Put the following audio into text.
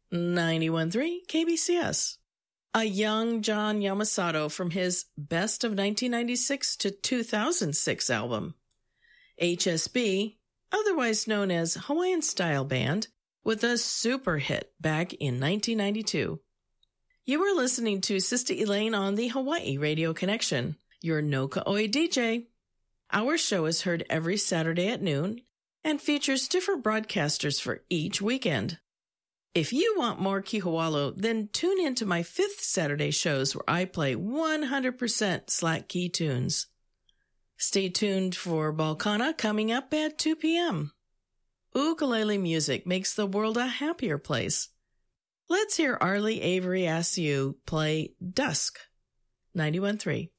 91.3 KBCS. A young John Yamasato from his Best of 1996 to 2006 album. HSB, otherwise known as Hawaiian Style Band, with a super hit back in 1992. You are listening to Sister Elaine on the Hawaii Radio Connection, your Noka'oi DJ. Our show is heard every Saturday at noon and features different broadcasters for each weekend. If you want more Kihualo, then tune in to my 5th Saturday shows where I play 100% slack key tunes. Stay tuned for Balkana coming up at 2 p.m. Ukulele music makes the world a happier place. Let's hear Arlie Avery Asiu play Dusk, 91.3